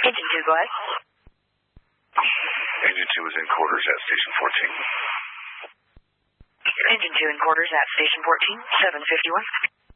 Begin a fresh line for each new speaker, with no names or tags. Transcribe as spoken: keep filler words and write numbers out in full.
Engine two, go ahead.
Engine two is in quarters at Station fourteen.
Engine two in quarters at Station fourteen, seven fifty-one.